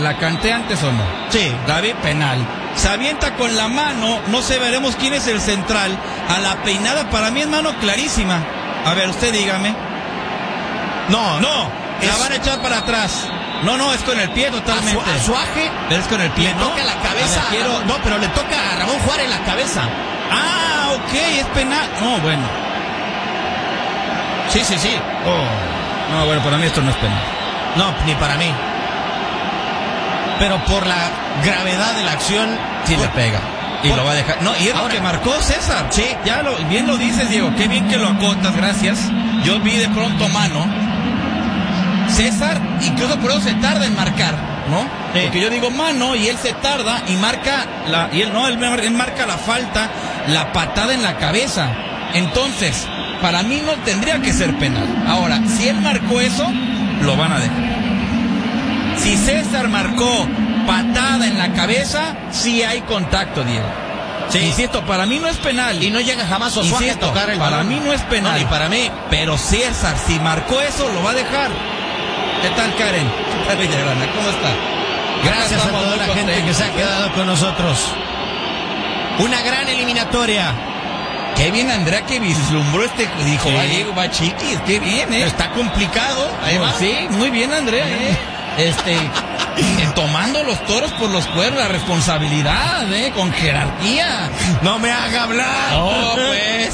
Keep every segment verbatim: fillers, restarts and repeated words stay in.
¿la canté antes o no? Sí. David, penal. Se avienta con la mano, no sé, veremos quién es el central. A la peinada, para mí es mano clarísima. A ver, usted dígame. No, No, es... la van a echar para atrás. No, no, es con el pie totalmente. A Suaje, pero es con el pie, le ¿no? toca la cabeza. A ver, quiero... No, pero le toca a Ramón Juárez la cabeza. Ah, ok, es penal. No, bueno. Sí, sí, sí. Oh. No, bueno, para mí esto no es penal. No, ni para mí. Pero por la gravedad de la acción, sí por... le pega. Y por... lo va a dejar. No, y es ahora lo que marcó César. Sí. Ya lo, bien lo dices, Diego. Qué bien que lo acotas, gracias. Yo vi de pronto mano. César, incluso por eso se tarda en marcar, ¿no? Sí. Porque yo digo mano y él se tarda y marca la, y él no, él, él marca la falta, la patada en la cabeza. Entonces, para mí no tendría que ser penal. Ahora, si él marcó eso, lo van a dejar. Si César marcó patada en la cabeza, sí hay contacto, Diego. Sí. Insisto, para mí no es penal. Y no llega jamás Osuaje a tocar el para balón. mí no es penal. No, y para mí. Pero César, si marcó eso, lo va a dejar. ¿Qué tal, Karen? ¿Qué tal, Villagrana? ¿Cómo está? Gracias a toda la gente que se ha quedado con nosotros. Una gran eliminatoria. Qué bien, Andrea, que vislumbró este. Dijo, sí. va Diego, va Chiquis. Qué bien, ¿eh? Está complicado. Ahí va. Sí, muy bien, Andrea, ¿eh? Este. Eh, tomando los toros por los cuernos, la responsabilidad, ¿eh? Con jerarquía. No me haga hablar. No, pues.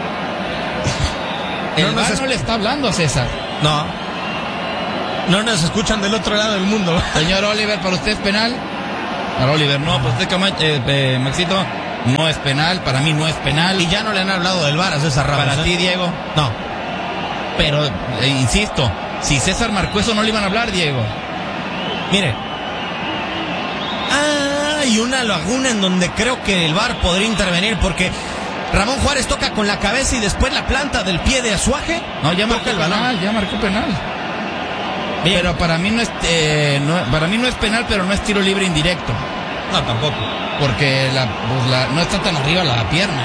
El no, no le está hablando a César. No. No nos escuchan del otro lado del mundo. Señor Oliver, ¿para usted es penal? Para Oliver, no, pues usted, Camacho, eh, eh, Maxito, no es penal, para mí no es penal. Y ya no le han hablado del V A R a César Ramos. Para ¿eh? ti, Diego. No. Pero, eh, insisto, si César marcó eso no le iban a hablar, Diego. Mire. Ah, y una laguna en donde creo que el V A R podría intervenir porque Ramón Juárez toca con la cabeza y después la planta del pie de Azuaje. No, ya marcó el penal, ya marcó penal. Bien. Pero para mí no es eh, no, para mí no es penal, pero no es tiro libre indirecto. No, tampoco. Porque la, pues la, no está tan arriba la pierna.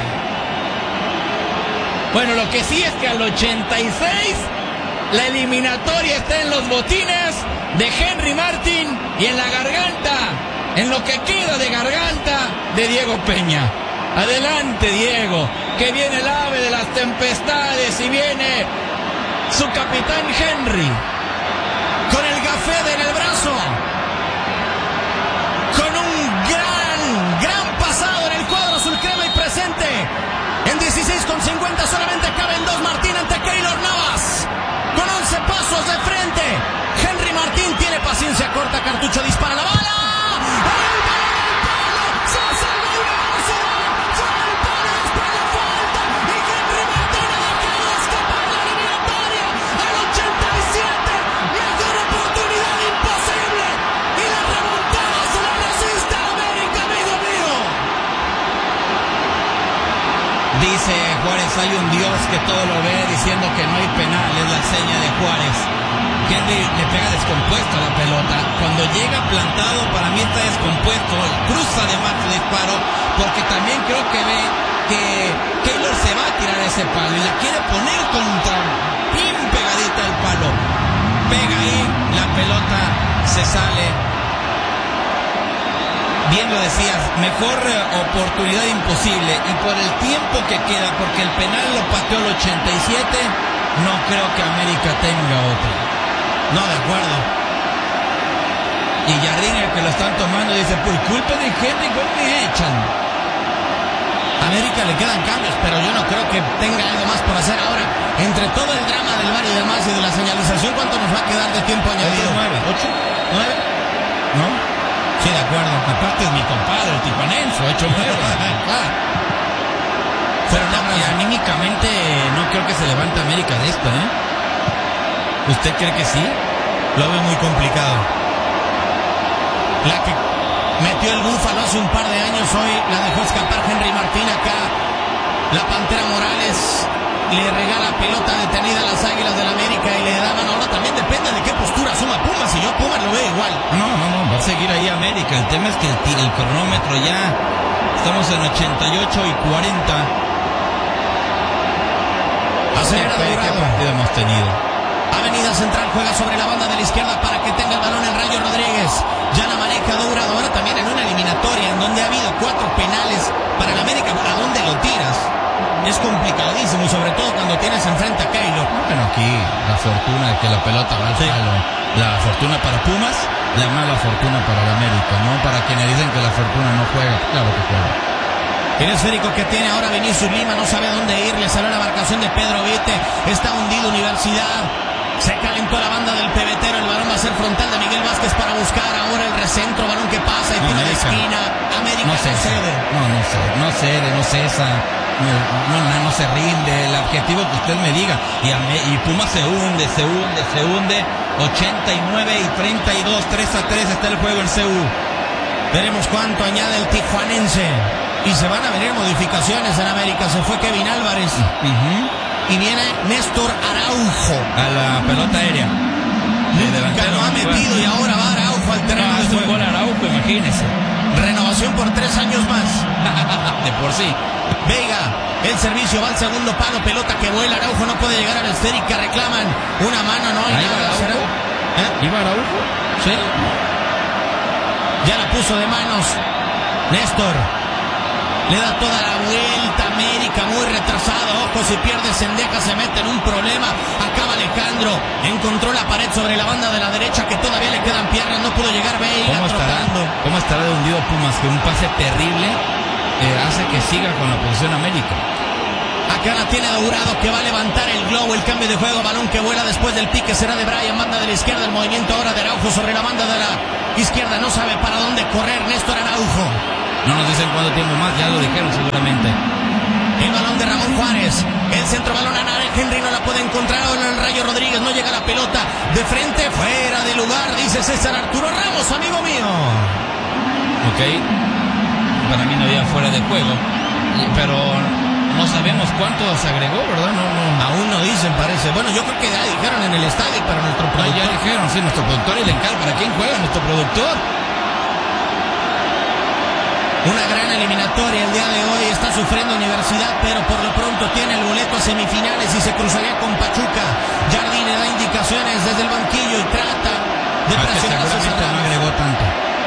Bueno, lo que sí es que al ochenta y seis la eliminatoria está en los botines de Henry Martín y en la garganta, en lo que queda de garganta de Diego Peña. Adelante, Diego, que viene el ave de las tempestades y viene su capitán Henry. Con el gafete en el brazo. Con un gran, gran pasado en el cuadro azul crema y presente. En dieciséis con cincuenta solamente caben dos Martín ante Keylor Navas. Con once pasos de frente. Henry Martín tiene paciencia corta. Cartucho dispara la bala. ¡El palo del palo! ¡Se salva el brazo! ¡Fue el palo después la falta! Y Henry Martín ha dejado escapar la eliminatoria al ochenta y siete. Mejor oportunidad imposible. Y la remontada se la resiste a América, amigo mío. Dice Juárez, hay un Dios que todo lo ve, diciendo que no hay penal, es la seña de Juárez. Henry le pega descompuesto a la pelota. Cuando llega plantado, para mí está descompuesto. Cruza además su disparo, porque también creo que ve que Keylor se va a tirar ese palo y la quiere poner contra, bien pegadita al palo. Pega ahí, la pelota se sale. Bien lo decías, mejor eh, oportunidad imposible. Y por el tiempo que queda, porque el penal lo pateó al ochenta y siete, no creo que América tenga otra. No, de acuerdo. Y Jardín, el que lo están tomando, dice, por culpa de Henry, ¿cómo me echan? A América le quedan cambios, pero yo no creo que tenga algo más por hacer ahora. Entre todo el drama del V A R y demás y de la señalización, ¿cuánto nos va a quedar de tiempo añadido? nueve. ¿Ocho? ¿Nueve? ¿No? Sí, de acuerdo. Aparte es mi compadre, el tipanense, ocho nueve. Claro. Pero no, y anímicamente no creo que se levante América de esto, ¿eh? ¿Usted cree que sí? Lo veo muy complicado. La que metió el búfalo hace un par de años, hoy la dejó escapar Henry Martín acá. La Pantera Morales le regala pelota detenida a las Águilas del América y le daban. Ahora también depende de qué postura suma Pumas, y yo Pumas lo veo igual. No, no, no, va a seguir ahí América. El tema es que el, el cronómetro ya, estamos en ochenta y ocho y cuarenta. Acelera ¿Qué, ¿Qué partido hemos tenido? Avenida Central juega sobre la banda de la izquierda para que tenga el balón el Rayo Rodríguez. Ya la maneja Dourado, ahora también en una eliminatoria en donde ha habido cuatro penales para el América. ¿A dónde lo tiras? Es complicadísimo, sobre todo cuando tienes enfrente a Keylor. Bueno, aquí la fortuna de que la pelota va al Sí. palo. La fortuna para Pumas, la mala fortuna para el América, ¿no? Para quienes dicen que la fortuna no juega, claro que juega. El esférico que tiene ahora Vinicius Lima, no sabe a dónde ir, le salió la marcación de Pedro Vite, está hundido Universidad, se calentó la banda del pebetero, el balón va a ser frontal de Miguel Vázquez para buscar ahora el recentro, balón que pasa y No, tiro de América. esquina, América No no cede. cede. No, no cede, no cede, no cesa. No, no, no, no se rinde, el adjetivo que usted me diga. Y, Ame- y Pumas se hunde, se hunde, se hunde. ochenta y nueve y treinta y dos, tres a tres está el juego en C U. Veremos cuánto añade el tijuanense. Y se van a venir modificaciones en América. Se fue Kevin Álvarez. Uh-huh. Y viene Néstor Araujo. A la pelota aérea. De Nunca delantero, lo ha no juega. metido y ahora va Araujo al terreno No, de hace un juego. gol Araujo, imagínese. Renovación por tres años más. De por sí. Veiga, el servicio va al segundo palo, pelota que vuela, Araujo no puede llegar a la esférica, reclaman una mano, no hay Ahí va nada. Araujo. ¿Será? ¿Eh? ¿Iba Araujo? Sí. Ya la puso de manos Néstor. Le da toda la vuelta América, muy retrasado. Ojo, si pierde Sendeja se mete en un problema. Acaba Alejandro. Encontró la pared sobre la banda de la derecha que todavía le quedan piernas. No pudo llegar Veiga ¿Cómo estará, trotando. ¿Cómo estará de hundido Pumas? Que un pase terrible eh, hace que siga con la posición América. Acá la tiene Dourado que va a levantar el globo, el cambio de juego, balón que vuela después del pique será de Brian, banda de la izquierda, el movimiento ahora de Araujo sobre la banda de la izquierda, no sabe para dónde correr Néstor Araujo. No nos dicen cuánto tiempo más, ya lo dijeron seguramente. El balón de Ramón Juárez, el centro balón a Nare, Henry no la puede encontrar, ahora el Rayo Rodríguez, no llega la pelota, de frente, fuera de lugar, dice César Arturo Ramos, amigo mío. Ok, para mí no había fuera de juego, pero no sabemos cuánto se agregó, ¿verdad? No, no. Aún no dicen, parece. Bueno, yo creo que ya dijeron en el estadio, pero nuestro Ah, productor... ya dijeron, sí, nuestro productor y el encargo. ¿Para quién juega nuestro productor? Una gran eliminatoria el día de hoy, está sufriendo Universidad, pero por lo pronto tiene el boleto a semifinales y se cruzaría con Pachuca. Jardine da indicaciones desde el banquillo y trata de Ah, que presionar a seguramente César no Ramos. agregó tanto.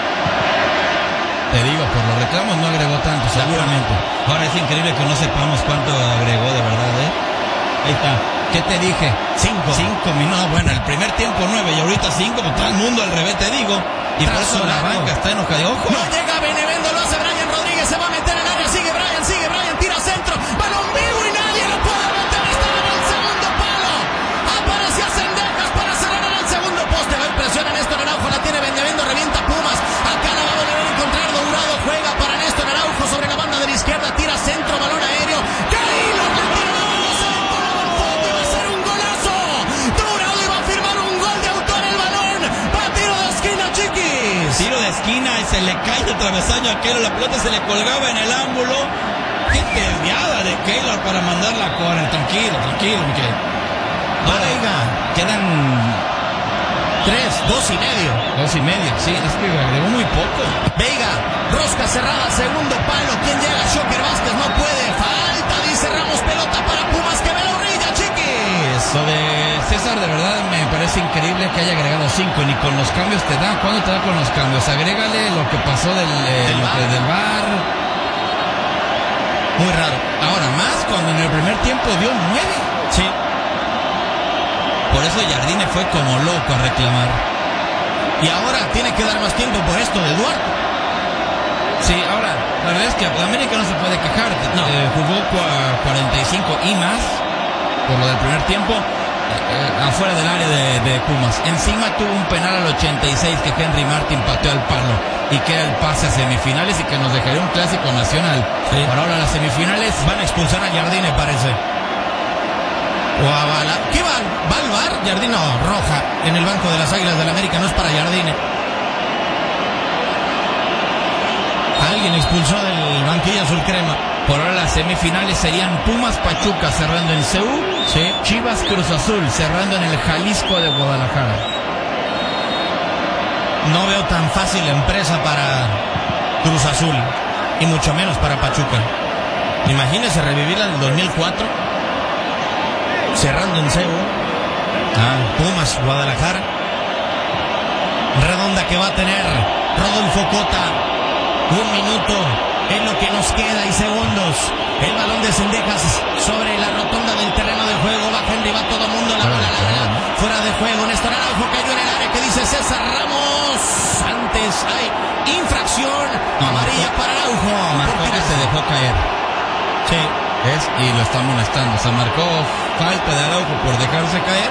Te digo, por los reclamos no agregó tanto, seguramente. Ahora es increíble que no sepamos cuánto agregó de verdad, ¿eh? Ahí está. ¿Qué te dije? Cinco. Cinco minutos. Bueno, el primer tiempo nueve y ahorita cinco, pues todo el mundo al revés, te digo. Y por Trazo eso la largo. banca está enojada. ¡Ojo! No llega Benevendo, lo hace Brian Rodríguez, se va a meter al área, sigue Brian, sigue Brian, tira centro, balón vivo y nadie lo puede meter, está en el segundo palo. Aparecía Sendejas para cerrar en el segundo poste, va a impresionar Néstor Araujo, la tiene Benevendo, revienta Pumas, acá la va a volver a encontrar Dourado, juega para Néstor Araujo sobre la banda de la izquierda, tira centro, balón aéreo, Keylor la tira, no se detuvo el fondo, iba a ser un golazo. Dourado iba a firmar un gol de autor, el balón, va a tiro de esquina, Chiquis. Tiro de esquina y se le cae el travesaño a Keylor, la pelota se le colgaba en el ángulo. Qué desviada de Keylor para mandarla a córner. Tranquilo, tranquilo, Miquel. Ahora, Veiga. quedan Tres, dos y medio. dos y medio. Sí, es que agregó muy poco. Veiga, rosca cerrada, segundo palo. ¿Quién llega? Shocker Vázquez no puede. Falta, dice Ramos, pelota para Pumas que ve la orilla, Chiquis. Lo de César, de verdad, me parece increíble que haya agregado cinco. Ni con los cambios te da. ¿Cuándo te da con los cambios? Agrégale lo que pasó del, eh, Del lo que- V A R. del V A R. Muy raro. Ahora, más cuando en el primer tiempo dio nueve. Sí. Por eso Jardine fue como loco a reclamar. Y ahora tiene que dar más tiempo por esto de Duarte. Sí, ahora, la verdad es que América no se puede quejar. No. Eh, jugó cua- cuarenta y cinco y más por lo del primer tiempo eh, afuera del área de, de Pumas. Encima tuvo un penal al ochenta y seis que Henry Martin pateó al palo y que era el pase a semifinales y que nos dejaría un clásico nacional. Sí. Por ahora las semifinales Van a expulsar a Jardine, parece. O a Bala. ¿Qué va? ¿Va al V A R? Jardine, no, roja. En el banco de las Águilas del América, no es para Jardine. Alguien expulsó del banquillo azul crema. por ahora las semifinales serían Pumas Pachuca cerrando en C U, Sí. Chivas Cruz Azul cerrando en el Jalisco de Guadalajara. No veo tan fácil la empresa para Cruz Azul y mucho menos para Pachuca. Imagínese revivirla del dos mil cuatro cerrando en C U. Ah. Pumas, Guadalajara. Redonda que va a tener Rodolfo Cota. Un minuto es lo que nos queda y segundos. El balón de Cendejas sobre la rotonda del terreno de juego. Va Henry, va todo el mundo. La bola larga, fuera de juego. Néstor Araujo cayó en el área. Que dice César Ramos. Antes hay infracción amarilla para Araujo. Marcó que se dejó caer. Sí. ¿Ves? Y lo está molestando. O sea, marcó falta de Araujo por dejarse caer.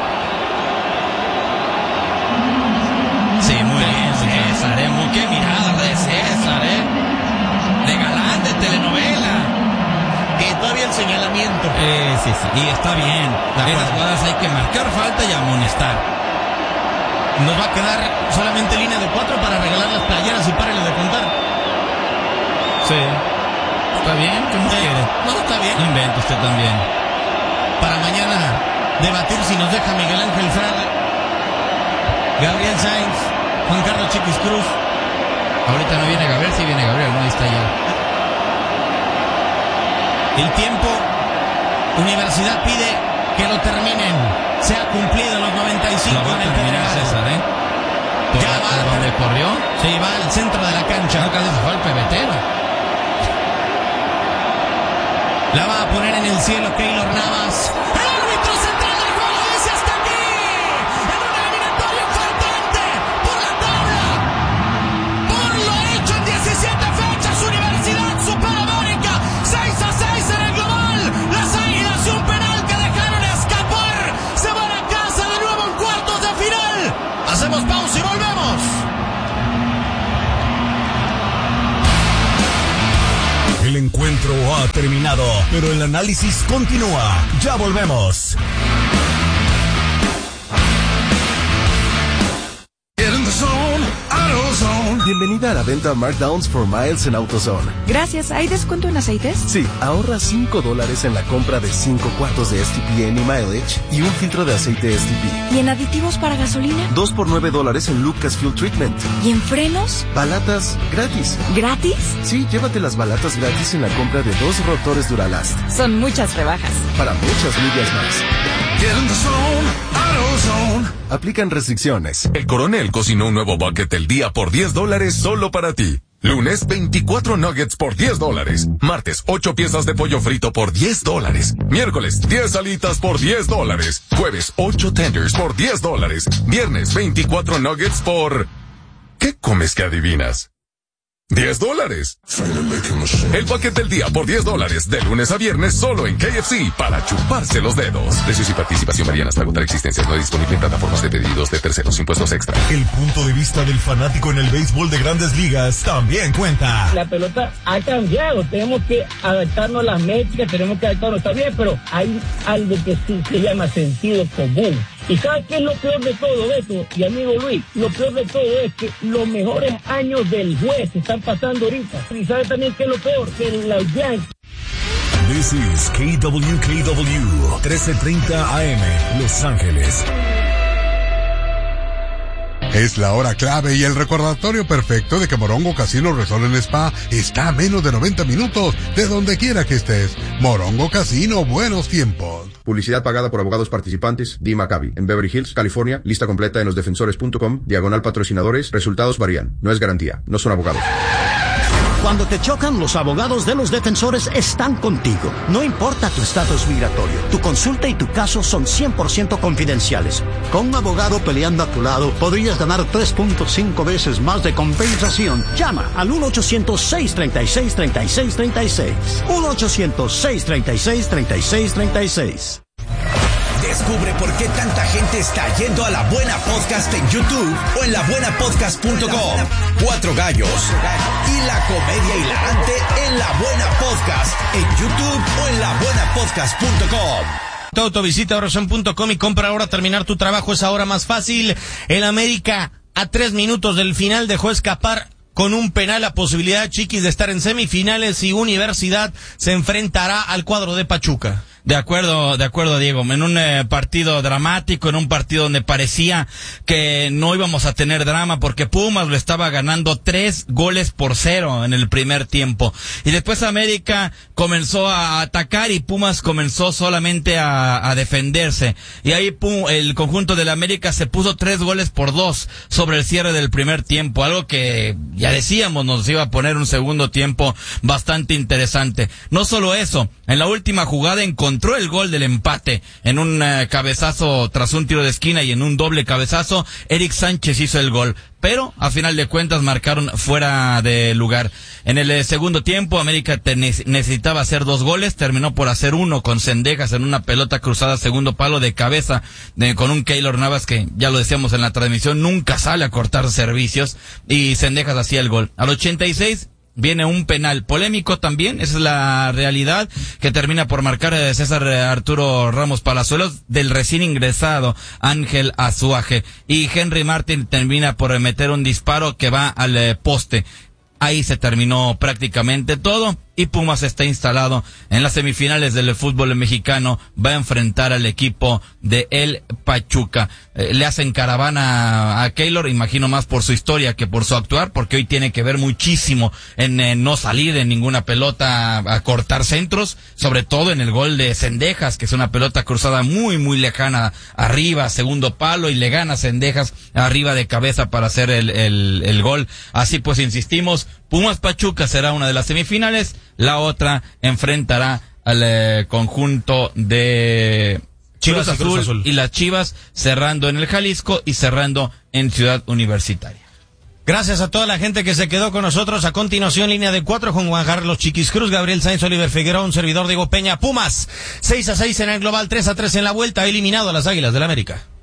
Sí, muy bien, César, ¿eh? Muy, qué mirada de César, ¿eh? De galán, de telenovela. Y todavía el señalamiento. Eh, sí, sí, y está bien. Esas jugadas hay que marcar falta y amonestar. Nos va a quedar solamente línea de cuatro para regalar las playeras y párele de contar. Sí. ¿Está bien? ¿Qué más sí. quiere? No, está bien. Inventa usted también. Para mañana debatir si nos deja Miguel Ángel Frada, Gabriel Sainz, Juan Carlos Chiquis Cruz. Ahorita no viene Gabriel, sí viene Gabriel, no, ahí está ya. El tiempo, Universidad pide que lo terminen. Se ha cumplido los noventa y cinco en el Pedregal. César, ¿eh? ¿Por Ya va. ¿Dónde corrió? Sí, va al centro de la cancha. No, casi se fue al pebetero. La va a poner en el cielo Keylor Navas. El árbitro central del juego dice hasta aquí. En una eliminatoria importante por la tabla. Por lo hecho en diecisiete fechas, Universidad supera a América. seis a seis en el global. Las Águilas y un penal que dejaron escapar. Se van a casa de nuevo en cuartos de final. Hacemos pausa y volvemos. El encuentro ha terminado, pero el análisis continúa. Ya volvemos. Bienvenida a la venta Markdowns for Miles en AutoZone. Gracias. ¿Hay descuento en aceites? Sí, ahorra cinco dólares en la compra de cinco cuartos de S T P Any Mileage y un filtro de aceite S T P. ¿Y en aditivos para gasolina? dos por nueve dólares en Lucas Fuel Treatment. ¿Y en frenos? Balatas gratis. ¿Gratis? Sí, llévate las balatas gratis en la compra de dos rotores Duralast. Son muchas rebajas. Para muchas millas más. Aplican restricciones. El Coronel cocinó un nuevo bucket del día por diez dólares solo para ti. Lunes, veinticuatro nuggets por diez dólares. Martes, ocho piezas de pollo frito por diez dólares. Miércoles, diez alitas por diez dólares. Jueves, ocho tenders por diez dólares. Viernes, veinticuatro nuggets por... ¿Qué comes que adivinas? diez dólares. El paquete del día por diez dólares, de lunes a viernes, solo en K F C, para chuparse los dedos. Precios y participación varían hasta agotar existencias. No disponible en plataformas de pedidos de terceros, impuestos extra. El punto de vista del fanático en el béisbol de Grandes Ligas también cuenta. La pelota ha cambiado, tenemos que adaptarnos a las métricas, tenemos que adaptarnos, está bien, pero hay algo que sí se llama sentido común. ¿Y sabes qué es lo peor de todo esto? Y amigo Luis, lo peor de todo es que los mejores años del juez se están pasando ahorita. ¿Y sabes también qué es lo peor? Que los Yankees... This is K W K W, trece treinta A M, Los Ángeles. Es la hora clave y el recordatorio perfecto de que Morongo Casino Resort en Spa está a menos de noventa minutos de donde quiera que estés. Morongo Casino, buenos tiempos. Publicidad pagada por abogados participantes, D. Maccabi, en Beverly Hills, California. Lista completa en losdefensores punto com, diagonal patrocinadores. Resultados varían. No es garantía. No son abogados. Cuando te chocan, los abogados de los defensores están contigo. No importa tu estatus migratorio, tu consulta y tu caso son cien por ciento confidenciales. Con un abogado peleando a tu lado, podrías ganar tres punto cinco veces más de compensación. Llama al uno ochocientos, seis treinta y seis, treinta y seis treinta y seis. uno ochocientos, seis treinta y seis, treinta y seis treinta y seis. Descubre por qué tanta gente está yendo a La Buena Podcast en YouTube o en la buena podcast punto com. Cuatro gallos y la comedia hilarante en La Buena Podcast en YouTube o en la buena podcast punto com. Tu auto visita Orozon punto com y compra ahora. Terminar tu trabajo es ahora más fácil. El América, a tres minutos del final, dejó escapar con un penal la posibilidad, Chiquis, de estar en semifinales, y Universidad se enfrentará al cuadro de Pachuca. De acuerdo, de acuerdo, Diego. En un eh, partido dramático, en un partido donde parecía que no íbamos a tener drama porque Pumas lo estaba ganando tres goles por cero en el primer tiempo. Y después América comenzó a atacar y Pumas comenzó solamente a, a defenderse. Y ahí pum, el conjunto de la América se puso tres goles por dos sobre el cierre del primer tiempo. Algo que ya decíamos nos iba a poner un segundo tiempo bastante interesante. No solo eso, en la última jugada encontró encontró el gol del empate en un uh, cabezazo tras un tiro de esquina y en un doble cabezazo. Eric Sánchez hizo el gol, pero a final de cuentas marcaron fuera de lugar. En el eh, segundo tiempo América te ne- necesitaba hacer dos goles, terminó por hacer uno con Cendejas en una pelota cruzada segundo palo de cabeza de, con un Keylor Navas que ya lo decíamos en la transmisión, nunca sale a cortar servicios, y Cendejas hacía el gol. Al ochenta y seis viene un penal polémico también, esa es la realidad, que termina por marcar eh, César eh, Arturo Ramos Palazuelos del recién ingresado Ángel Azuaje, y Henry Martin termina por meter un disparo que va al eh, poste. Ahí se terminó prácticamente todo y Pumas está instalado en las semifinales del fútbol mexicano. Va a enfrentar al equipo de el Pachuca. Eh, le hacen caravana a Keylor, imagino más por su historia que por su actuar, porque hoy tiene que ver muchísimo en, en no salir en ninguna pelota a, a cortar centros, sobre todo en el gol de Cendejas, que es una pelota cruzada muy muy lejana arriba, segundo palo, y le gana Cendejas arriba de cabeza para hacer el, el, el gol. Así pues, insistimos, Pumas Pachuca será una de las semifinales, la otra enfrentará al eh, conjunto de Chivas Azul, Cruz Azul y las Chivas, cerrando en el Jalisco y cerrando en Ciudad Universitaria. Gracias a toda la gente que se quedó con nosotros. A continuación, línea de cuatro con Juan Carlos Chiquis Cruz, Gabriel Sainz, Oliver Figueroa, un servidor Diego Peña. Pumas, seis a seis en el global, tres a tres en la vuelta, ha eliminado a las Águilas del América.